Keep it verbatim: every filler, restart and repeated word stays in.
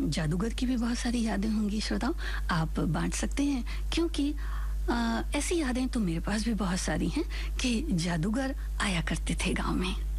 जादूगर की भी बहुत सारी यादें होंगी श्रोताओं, आप बाँट सकते हैं क्योंकि अ, ऐसी यादें तो मेरे पास भी बहुत सारी हैं कि जादूगर आया करते थे गाँव में।